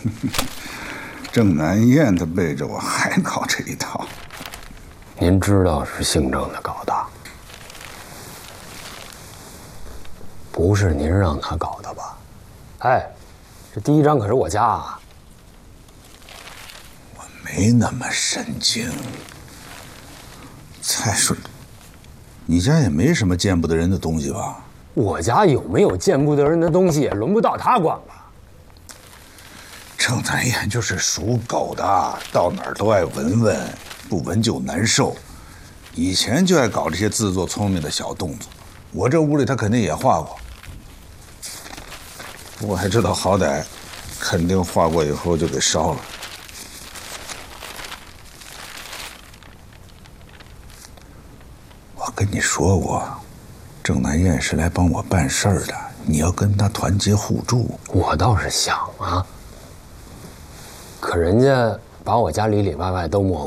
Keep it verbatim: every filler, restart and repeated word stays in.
郑南燕他背着我还搞这一套。 您知道是姓郑的搞的，不是您让他搞的吧？哎，这第一章可是我家啊。 我没那么神经。再说，你家也没什么见不得人的东西吧？ 我家有没有见不得人的东西，也轮不到他管吧？ 郑南燕就是属狗的，到哪儿都爱闻闻，不闻就难受。以前就爱搞这些自作聪明的小动作，我这屋里他肯定也画过。不过还知道好歹，肯定画过以后就给烧了。我跟你说过，郑南燕是来帮我办事儿的，你要跟他团结互助。 我倒是想啊，可人家把我家里里外外都摸过。